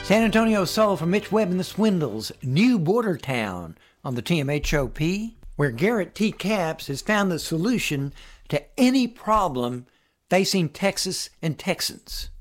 San Antonio Soul from Mitch Webb and the Swindles, New Border Town on the TMHOP, where Garrett T. Capps has found the solution to any problem facing Texas and Texans.